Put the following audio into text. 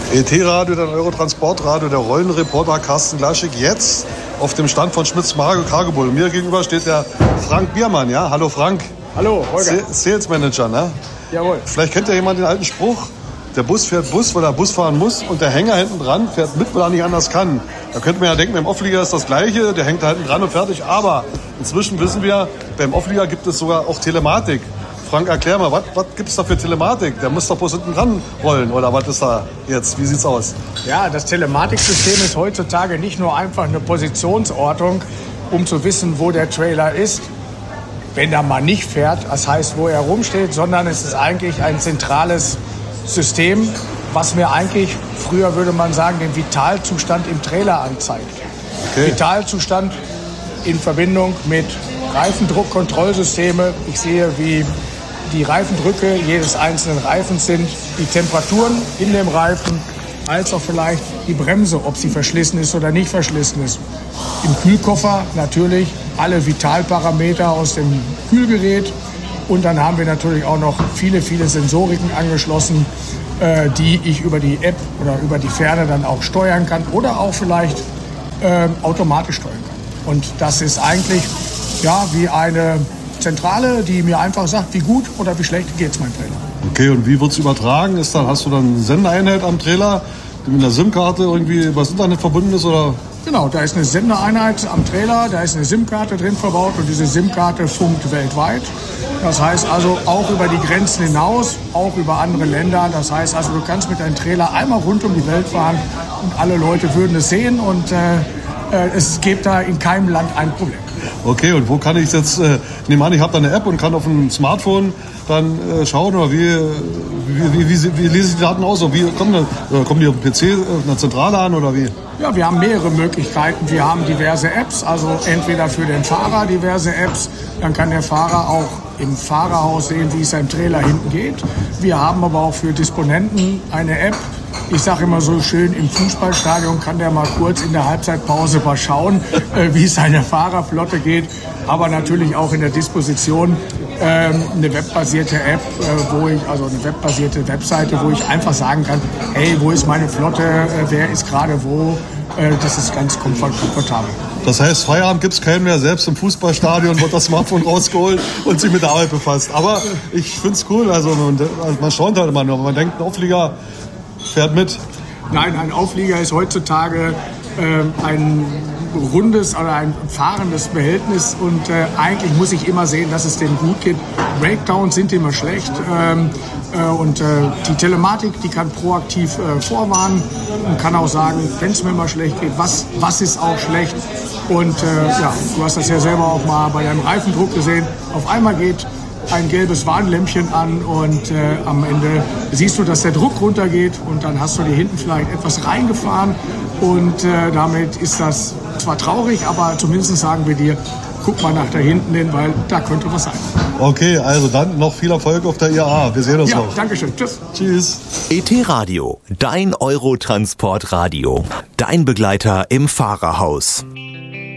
ET-Radio, der Eurotransportradio, der Rollenreporter Carsten Glaschig, jetzt auf dem Stand von Schmitz Cargo Bull. Mir gegenüber steht der Frank Biermann, ja? Hallo Frank. Hallo, Holger. Sales Manager, ne? Jawohl. Vielleicht kennt ja jemand den alten Spruch, der Bus fährt Bus, weil er Bus fahren muss und der Hänger hinten dran fährt mit, weil er nicht anders kann. Da könnte man ja denken, beim Off-Flieger ist das Gleiche, der hängt da hinten dran und fertig. Aber inzwischen wissen wir, beim Off-Flieger gibt es sogar auch Telematik. Frank, erklär mal, was gibt es da für Telematik? Der muss doch bloß hinten dran rollen, oder was ist da jetzt? Wie sieht's aus? Ja, das Telematiksystem ist heutzutage nicht nur einfach eine Positionsortung, um zu wissen, wo der Trailer ist, wenn er mal nicht fährt, das heißt, wo er rumsteht, sondern es ist eigentlich ein zentrales System, was mir eigentlich, früher würde man sagen, den Vitalzustand im Trailer anzeigt. Okay. Vitalzustand in Verbindung mit Reifendruckkontrollsysteme. Ich sehe, wie die Reifendrücke jedes einzelnen Reifens sind, die Temperaturen in dem Reifen, als auch vielleicht die Bremse, ob sie verschlissen ist oder nicht verschlissen ist. Im Kühlkoffer natürlich alle Vitalparameter aus dem Kühlgerät. Und dann haben wir natürlich auch noch viele Sensoriken angeschlossen, die ich über die App oder über die Ferne dann auch steuern kann oder auch vielleicht automatisch steuern kann. Und das ist eigentlich wie eine Zentrale, die mir einfach sagt, wie gut oder wie schlecht geht's meinem Trailer. Okay, und wie wird es übertragen? Hast du dann eine Sendeeinheit am Trailer, die mit einer SIM-Karte irgendwie übers Internet verbunden ist? Oder? Genau, da ist eine Sendeeinheit am Trailer, da ist eine SIM-Karte drin verbaut und diese SIM-Karte funkt weltweit. Das heißt also auch über die Grenzen hinaus, auch über andere Länder. Das heißt also, du kannst mit deinem Trailer einmal rund um die Welt fahren und alle Leute würden es sehen und es gibt da in keinem Land ein Problem. Okay, und wo kann ich jetzt, ich nehme an, ich habe da eine App und kann auf dem Smartphone dann schauen, oder wie lese ich die Daten aus? Oder wie kommen die auf dem PC, auf einer Zentrale an, oder wie? Ja, wir haben mehrere Möglichkeiten. Wir haben diverse Apps, also entweder für den Fahrer diverse Apps, dann kann der Fahrer auch im Fahrerhaus sehen, wie es seinem Trailer hinten geht. Wir haben aber auch für Disponenten eine App. Ich sage immer so schön, im Fußballstadion kann der mal kurz in der Halbzeitpause mal schauen, wie es seiner Fahrerflotte geht. Aber natürlich auch in der Disposition eine webbasierte App, eine webbasierte Webseite, wo ich einfach sagen kann, hey, wo ist meine Flotte, wer ist gerade wo. Das ist ganz komfortabel. Das heißt, Feierabend gibt es keinen mehr. Selbst im Fußballstadion wird das Smartphone rausgeholt und sich mit der Arbeit befasst. Aber ich finde es cool. Also man staunt halt immer nur. Man denkt, ein Auflieger fährt mit. Nein, ein Auflieger ist heutzutage ein rundes oder ein fahrendes Behältnis und eigentlich muss ich immer sehen, dass es dem gut geht. Breakdowns sind immer schlecht und die Telematik, die kann proaktiv vorwarnen und kann auch sagen, wenn es mir mal schlecht geht, was ist auch schlecht. Und du hast das ja selber auch mal bei deinem Reifendruck gesehen. Auf einmal geht ein gelbes Warnlämpchen an und am Ende siehst du, dass der Druck runtergeht und dann hast du dir hinten vielleicht etwas reingefahren und damit ist das zwar traurig, aber zumindest sagen wir dir, guck mal nach da hinten hin, weil da könnte was sein. Okay, also dann noch viel Erfolg auf der IAA. Wir sehen uns noch. Ja, dankeschön. Tschüss. Tschüss. ET-Radio, dein Eurotransportradio. Dein Begleiter im Fahrerhaus.